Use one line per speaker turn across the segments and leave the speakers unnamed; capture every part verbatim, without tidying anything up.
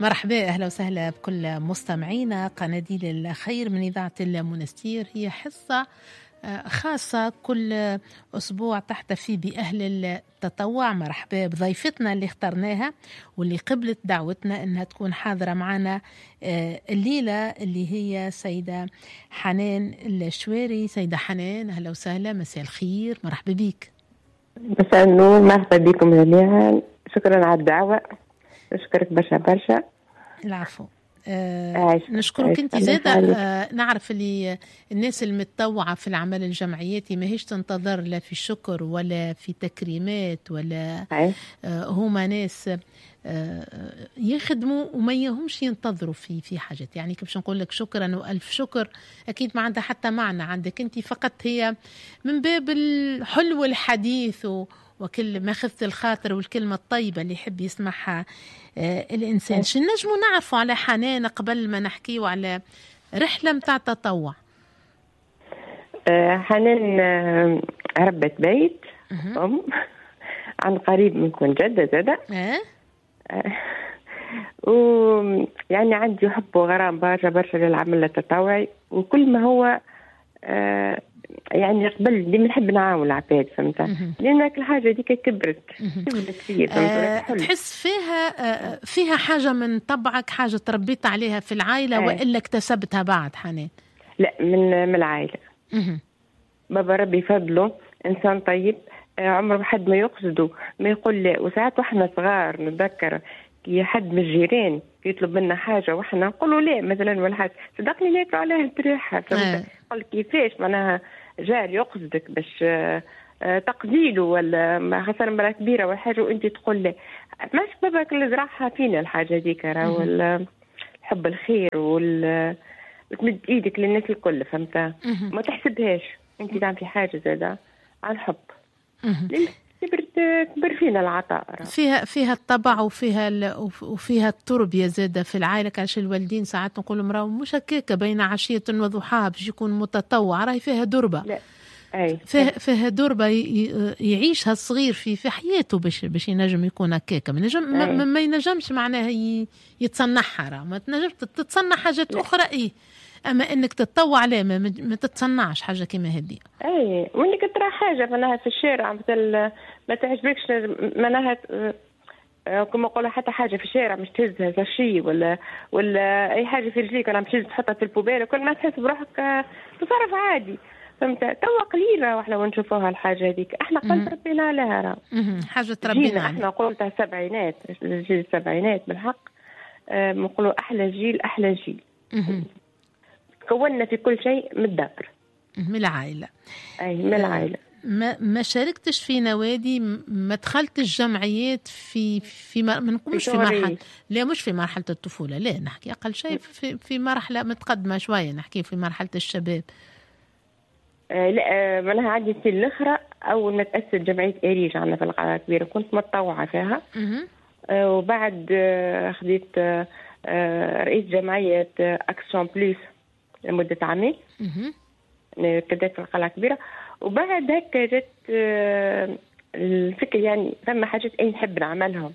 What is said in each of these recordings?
مرحبا، أهلا وسهلا بكل مستمعينا. قناديل الخير من إذاعة المنستير هي حصة خاصة كل أسبوع تحتفي بأهل التطوع. مرحبا بضيفتنا اللي اخترناها واللي قبلت دعوتنا أنها تكون حاضرة معنا الليلة، اللي هي سيدة حنان الشواري. سيدة حنان، أهلا وسهلا، مساء الخير، مرحبا بيك.
مساء النور، مرحبا بكم جميعا، شكرا على الدعوة، نشكرك برشا برشا.
العفو. آه نشكرك انت زادة. آه نعرف اللي الناس المتطوعة في العمل الجمعياتي ما هيش تنتظر لا في شكر ولا في تكريمات ولا آه هما ناس آه يخدموا وما يهمش ينتظروا في في حاجات. يعني كيف نقول لك شكرا والف شكر اكيد ما عندها حتى معنى عندك انت، فقط هي من باب الحلو الحديث وكل ما خفت الخاطر والكلمة الطيبة اللي يحب يسمعها آه الإنسان. شو نجموا نعرفوا على حنان قبل ما نحكيوا على رحلة متاع تطوع؟
آه حنان آه ربة بيت أم عن قريب منكم جدة زادة.
أه؟
آه ويعني عندي حب وغرام برشا برشا للعمل التطوعي، وكل ما هو آه يعني قبل اللي بنحب نعاون العباد، فهمت؟ لأن الحاجة دي كبرت كبرت فيا،
أه تحس فيها أه فيها حاجة من طبعك، حاجة تربيت عليها في العائلة أه. وإلا اكتسبتها بعد حنان؟
لا، من من العائلة. مه. بابا ربي فضله إنسان طيب، أه عمره حد ما يقصده ما يقول لا. وساعات واحنا صغار نتذكر كي حد من الجيران يطلب منا حاجة واحنا نقولوا لا مثلا، ولا حاجة صدقني ناكلوا عليها البريحة، فهمت؟ قال كيفاش معناها جار يقصدك باش تقديله ولا خاصة مرة كبيرة ولا حاجة وانت تقول له ماش باباك اللي زرعها فينا الحاجة ديك، ولا حب الخير وال تمد ايدك للناس الكل، فهمت؟ ما تحسبهاش انت تعمل في حاجة زادة عن حب. كبرت كبر فينا العطاء،
فيها فيها الطبع وفيها وفيها التربية زادة في العائلة. كاش الوالدين ساعات نقولوا مراه مش هكاكا بين عشية وضحاها باش يكون متطوع، راهي فيها دربة.
لا. أي.
فيها فيها دربة يعيشها الصغير في في حياته باش باش ينجم يكون هكاكا. ما ينجم ما, ما ينجمش معناها يتصنعها، راه ما تنجمش تتصنع حاجات لا. أخرى إيه، اما انك تتطوع لا ما, ما تتصنعش حاجه كيما هذه.
اي، وانك ترى حاجه معناها في الشارع مثل ما تعجبكش معناها كما نقولوا حتى حاجه في الشارع مش تهزها شيء ولا ولا اي حاجه في رجليك انا مش تحطها في البوبيل، كل ما تحس بروحك تصرف عادي، فهمت؟ توا قليله واحنا ونشوفوها الحاجه هذيك، احنا قلت ربينا عليها راه
حاجه تربينا عليها.
احنا قلتها السبعينات، جيل السبعينات بالحق بنقولوا احلى جيل احلى جيل. كوننا في كل شيء من الدار،
من العائلة.
أي من العائلة.
ما ما شاركتش في نوادي، ما دخلتش جمعيات في في ما نقولش في مرحلة، لا مش في مرحلة الطفولة، لا نحكي أقل شيء في في مرحلة متقدمة شوية، نحكي في مرحلة الشباب.
آه لا آه معناها عندي في الأخرى أول ما تأسست جمعية إريج عندنا في القلعة الكبيرة كنت متطوعة فيها. آه وبعد آه خديت آه آه رئيس جمعية آه أكسيون بليس لمدة عامين كدت في القلعة الكبيرة. وبعد هيك جت آه الفكرة يعني ثم حاجات أي نحب نعملهم.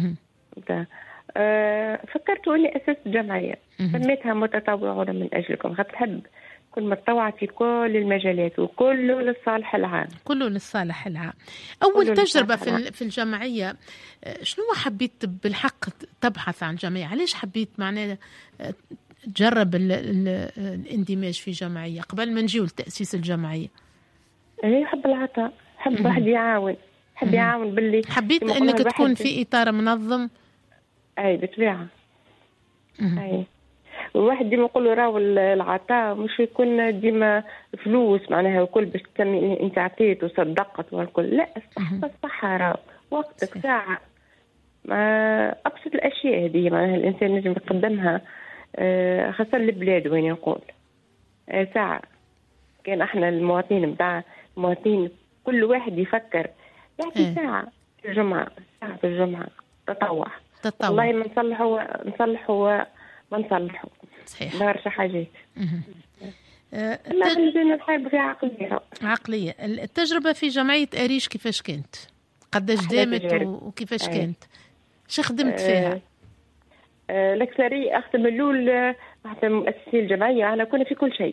آه فكرت أني أسست جمعية سميتها متطوعون من أجلكم، خاطر نحب كل متطوعة في كل المجالات وكله للصالح العام.
كله للصالح العام. أول تجربة في في الجمعية شنو حبيت بالحق تبحث عن جمعية؟ علاش حبيت معناه تجرب الاندماج في جمعية قبل ما نجيو لتأسيس الجمعية؟
هي حب العطاء، حب واحد يعاون، حب يعاون باللي
حبيت انك تكون في اطار منظم.
اي بالطبيعة. اي الواحد ديما يقول له راهو العطاء مش يكون ديما فلوس معناها وكل باش تسمي انت عطيت وصدقت والكل، لا الصحة الصحة راهو وقتك ساعة، ما ابسط الاشياء هذه معناها الانسان نجم يقدمها خاصة البلاد وين نقول ساعة. كان احنا المواطنين بتاع المواطنين كل واحد يفكر يعطي ساعة في الجمعة، ساعة في الجمعة تطوع.
تطوع
والله ما نصلحوا نصلحوا ما نصلحوا
صحيح
برشا حاجات.
أه
لا خلينا نحب في عقلية
عقلية. التجربة في جمعية أريج كيفاش كانت؟ قداش دامت وكيفاش أيه. كانت؟ شو خدمت فيها؟
الأكثرية أخذ من الأول حتى مؤسسين الجمعية أنا كنا في كل شيء.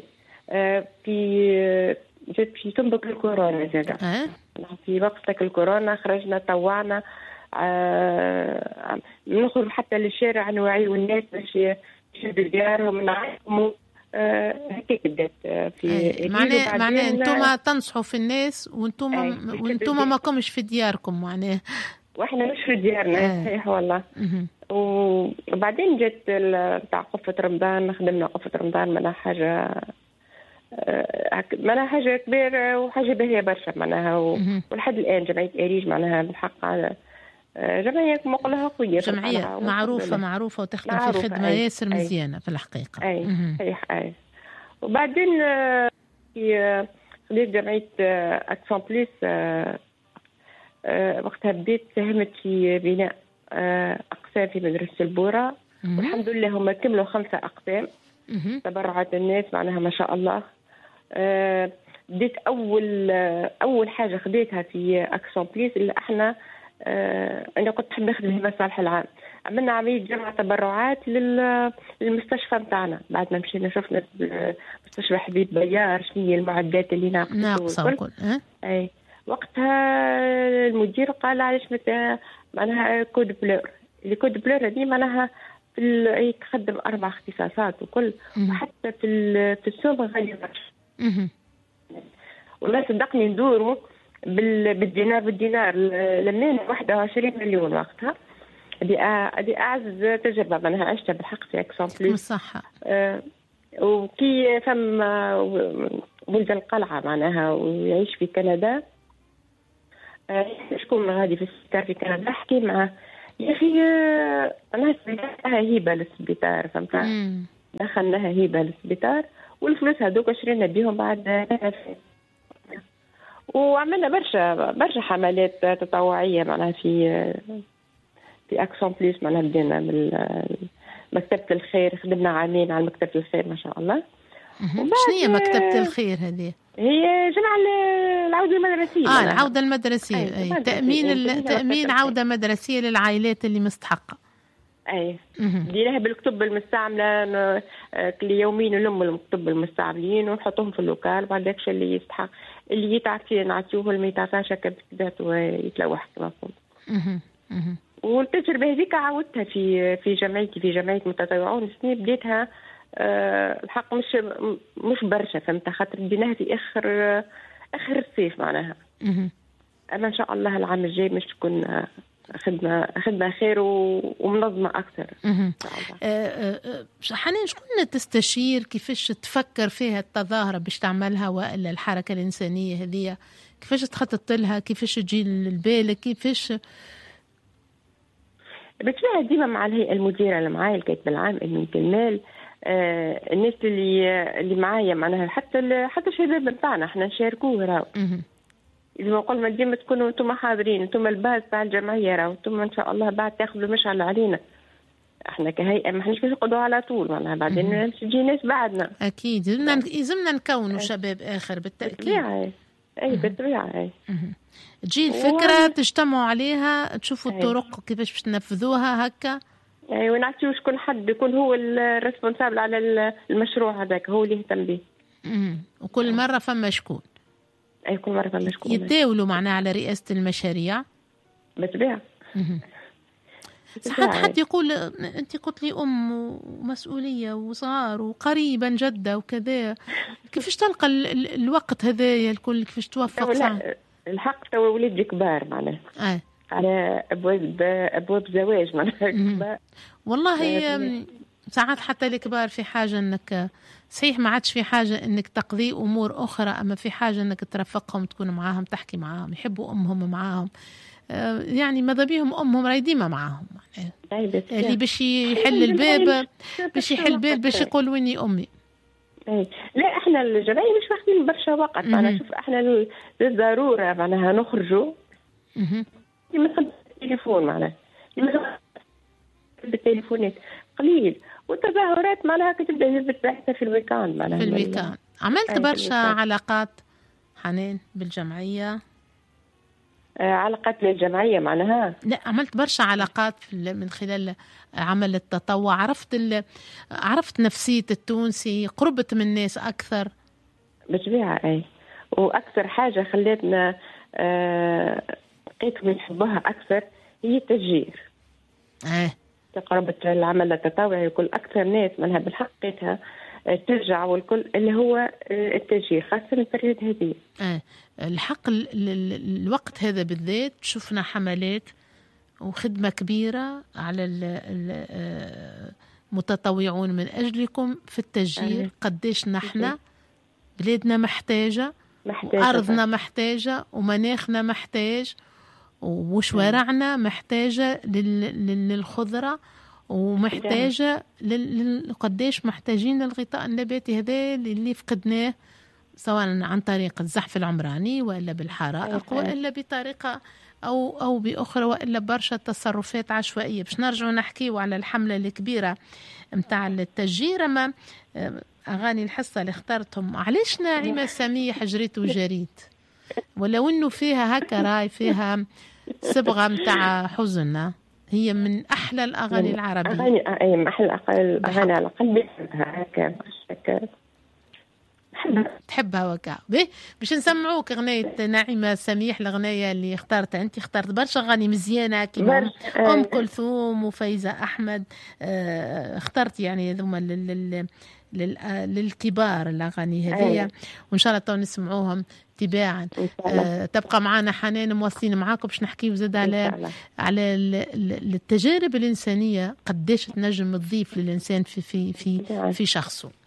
في جت في تنبك الكورونا زادة في وقتك الكورونا خرجنا طوعنا آه نخرج حتى للشارع نوعي الناس باش يشدوا ديارهم نعرفهم هكاك بدات في
معناه معناه انتم تنصحوا في الناس وانتم وانتم ما كومش في دياركم معناه
واحنا مش في ديارنا صحيح والله. وبعدين جت تاع قفة رمضان خدمنا قفة رمضان معناها حاجة معناها حاجة كبيرة وحاجة باهية برشا معناها ولحد الآن جمعية أريج معناها بالحق على جمعية مقلها قوية
جمعية معروفة معروفة وتخدم في خدمة ياسر مزيانة في الحقيقة.
أي صحيح أي. وبعدين في خديت جمعية أكسون بليس وقتها بديت ساهمت في بناء أقسام في مدرسة البورة والحمد لله هم كملوا خمسة أقسام تبرعت الناس معناها ما شاء الله. بديت أول أول حاجة خديتها في أكسون بليس اللي احنا آه أنا كنت نحب نخدم في المصالح العام. عملنا عملية جمع تبرعات للمستشفى متاعنا بعد ما مشينا شفنا مستشفى حبيب بيار شنو هي المعدات اللي ناقصة
ناقصة وكل أه؟
أي وقتها المدير قال علاش متى معناها كود بلور اللي كود بلور هذه معناها في تخدم أربع اختصاصات وكل وحتى في في السوق غالية برشا والله صدقني ندوروا بالدينار بالدينار لمينا واحد وعشرين مليون وقتها. هذه هذه أعز تجربة معناها عشتها بالحق في أكسون بليس.
صح.
آه وكي فم ولد القلعة معناها ويعيش في كندا آه شكون غادي في السبيطار في كندا حكي معه يا أخي أنا لها هيبة للسبيطار فهمت دخلناها هيبة للسبيطار والفلوس هذوك شرينا بيهم بعد وعملنا برشا برشا حملات تطوعية معناها في في أكسون بليس معناها بدينا مكتبة الخير خدمنا عامين على مكتبة الخير ما شاء الله.
شنو هي مكتبة الخير هذه؟
هي جمع العودة المدرسية.
اه العودة المدرسية أي. أي. تأمين تأمين عودة مدرسية للعائلات اللي مستحقة.
اي ديناها بالكتب المستعمله كل يومين نلم الكتب المستعملين ونحطهم في اللوكال بعد داكش اللي يستحق اللي يتعطي نعطيوه اللي ما يتعطاش هكا بذاته يتلوح كما نقول. والتجربه هذيك عاودتها في في جمعيتي في جمعيه متطوعون السنه بديتها أه الحق مش مش برشا فهمت خاطر بديناها في اخر اخر الصيف معناها. اما ان شاء الله العام الجاي مش تكون خدمة خدمة خير ومنظمة أكثر.
حنان شكون تستشير كيفاش تفكر فيها التظاهرة باش تعملها وإلا الحركة الإنسانية هذه كيفاش تخطط لها كيفاش تجي للبال كيفاش
بتلاقي ديما مع الهيئة المديرة اللي معايا الكاتب العام أمين كمال آه الناس اللي اللي معايا معناها حتى حتى الشباب بتاعنا احنا نشاركوه راهو. إذا ما قلنا ديما تكونوا أنتم حاضرين أنتم الباز تاع الجمعية راهو أنتم إن شاء الله بعد تاخذوا مشعل علينا احنا كهيئة ما احناش باش نقعدوا على طول معناها بعدين تجي ناس بعدنا.
أكيد يلزمنا نكونوا شباب آخر بالتأكيد.
بالطبيعة أي بالطبيعة أي.
تجي الفكرة تجتمعوا عليها تشوفوا الطرق كيفاش باش تنفذوها هكا.
أي ونعطيو شكون حد يكون هو الريسبونسابل على المشروع هذاك هو اللي يهتم به.
وكل مرة فما شكون.
أي كل مرة فما شكون.
يتداولوا معناها على رئاسة المشاريع.
بالطبيعة.
ساعات حد يقول أنت قلت لي أم ومسؤولية وصغار وقريبا جدة وكذا كيفاش تلقى الوقت هذايا الكل كيفاش توفق
ساعة؟ الحق توا وليدي كبار معناها. آه. على أبواب أبواب زواج معناها.
والله ساعات حتى الكبار في حاجة أنك صحيح ما عادش في حاجة أنك تقضي أمور أخرى أما في حاجة أنك ترافقهم تكون معاهم تحكي معاهم يحبوا أمهم معاهم يعني ماذا بيهم أمهم راهي ديما معاهم اللي باش يحل الباب باش يحل الباب باش يقول ويني أمي.
لا احنا الجمعية مش واخدين برشا وقت أنا شوف احنا للضرورة معناها نخرجوا مثلا التليفون معناها بالتليفونات قليل والتظاهرات معناها كتبدا بالبحث في الويكاند معناها
في الويكاند. عملت برشا علاقات حنان بالجمعية
علاقات للجمعية معناها.
لا عملت برشا علاقات من خلال عمل التطوع، عرفت عرفت نفسية التونسي، قربت من الناس أكثر
بطبيعة. أي وأكثر حاجة خلتنا آه لقيت بنحبها أكثر هي التشجير.
آه.
تقربت العمل التطوعي وكل أكثر ناس منها بالحق لقيتها ترجع، والكل اللي هو التشجير خاصة البريود هذه.
آه. الحق ال ال الوقت هذا بالذات شفنا حملات وخدمة كبيرة على المتطوعون من أجلكم في التشجير. آه. قديش نحن بلادنا محتاجة، محتاجة أرضنا محتاجة، ومناخنا محتاج، وشوارعنا محتاجة للخضرة، ومحتاجة لل... قديش محتاجين الغطاء النباتي هذا اللي فقدناه سواء عن طريق الزحف العمراني وإلا بالحرائق وإلا بطريقة أو أو بأخرى وإلا برشا تصرفات عشوائية. باش نرجع نحكيو على الحملة الكبيرة متاع التشجير. أما أغاني الحصة اللي اخترتهم علاش ناعمة سميح جريت وجريت، ولو إنه فيها هكا راي فيها صبغة متاع حزن، هي من أحلى الأغاني العربية.
أغاني أي من أحلى الأغاني على قلبي هكا هكا
تحبها وكا. باش نسمعوك أغنية ناعمة سميح، الأغنية اللي اختارتها أنت. اختارت برشا أغاني مزيانة كيما أم كلثوم وفايزة أحمد. اه اخترت يعني هذوما لل للكبار الأغاني هذه، وإن شاء الله تو نسمعوهم تباعا. آه تبقى معنا حنان، مواصلين معاكم باش نحكيو زاد على على التجارب الإنسانية قديش تنجم تضيف للإنسان في في في في شخصه.